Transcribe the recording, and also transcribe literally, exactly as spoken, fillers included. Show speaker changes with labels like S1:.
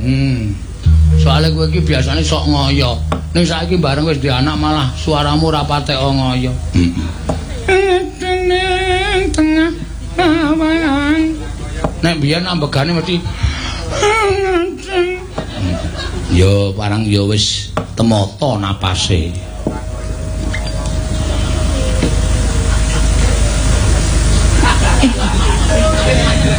S1: Hmm. Soale kowe iki biasane sok ngoyo. Ning saiki bareng wis di anak malah suaramu ora patek ngoyo. Heeh. Tengah awan. Nek biyen ambegane mesti yo parang yo wis temata napase.